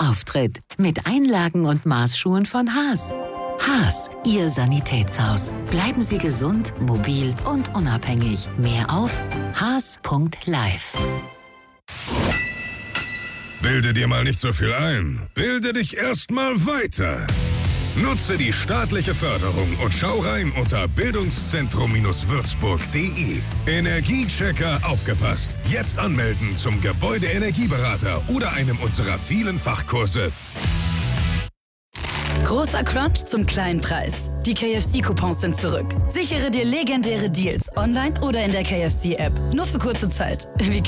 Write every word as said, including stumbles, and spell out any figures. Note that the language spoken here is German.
Auftritt. Mit Einlagen und Maßschuhen von Haas. Haas, Ihr Sanitätshaus. Bleiben Sie gesund, mobil und unabhängig. Mehr auf haas punkt live. Bilde dir mal nicht so viel ein. Bilde dich erstmal weiter. Nutze die staatliche Förderung und schau rein unter bildungszentrum würzburg punkt de. Energiechecker aufgepasst. Jetzt anmelden zum Gebäudeenergieberater oder einem unserer vielen Fachkurse. Großer Crunch zum kleinen Preis. Die K F C-Coupons sind zurück. Sichere dir legendäre Deals online oder in der K F C-App. Nur für kurze Zeit. Wie